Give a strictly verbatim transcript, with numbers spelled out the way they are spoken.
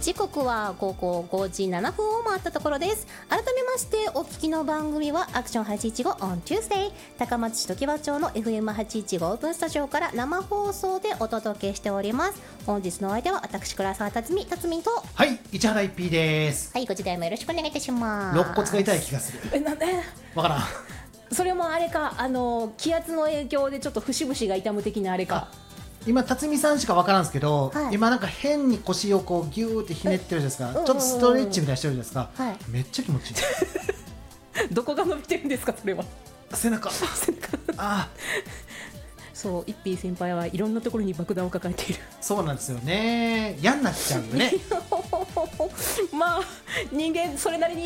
時刻は午後ごじななふんを回ったところです。改めましてお聞きの番組はアクションはちいちご on Tuesday、 高松市常盤町の エフエムはちいちご オープンスタジオから生放送でお届けしております。本日のお相手は私倉沢辰巳辰巳と、 はい市原一平です。 はい、こちらもよろしくお願いいたします。 肋骨が痛い気がする。 えなんでわからん。 それもあれか、あの気圧の影響でちょっと節々が痛む的なあれか。 今辰巳さんしかわからんすけど、 はい、 今なんか変に腰をこうギューってひねってるじゃないですか、うんうんうん、ちょっとストレッチみたいにしてるじゃないですか、はい、めっちゃ気持ちいいどこが伸びてるんですかそれは。 背中背中あそう一平先輩はいろんなところに爆弾を抱えている。 そうなんですよね、嫌になっちゃうよねまあ人間それなりに